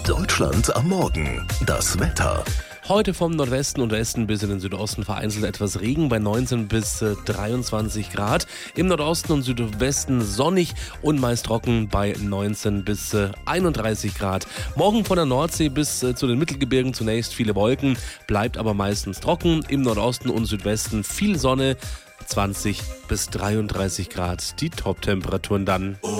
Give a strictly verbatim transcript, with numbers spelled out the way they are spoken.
Deutschland am Morgen. Das Wetter. Heute vom Nordwesten und Westen bis in den Südosten vereinzelt etwas Regen bei neunzehn bis dreiundzwanzig Grad. Im Nordosten und Südwesten sonnig und meist trocken bei neunzehn bis einunddreißig Grad. Morgen von der Nordsee bis zu den Mittelgebirgen zunächst viele Wolken, bleibt aber meistens trocken. Im Nordosten und Südwesten viel Sonne, zwanzig bis dreiunddreißig Grad, die Top-Temperaturen dann.